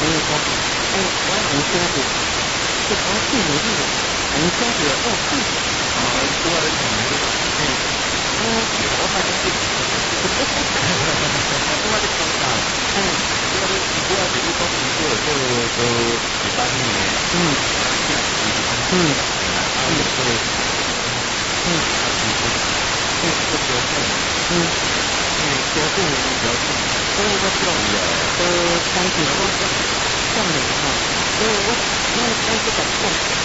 所以说，我也能说过，就从去年这个，我们说的要退的， 多的可能是我发现这个，多的更大了，多的比如说你做一般的，多动比较重，所以说这样的开始说降的时候，所以我那个感受。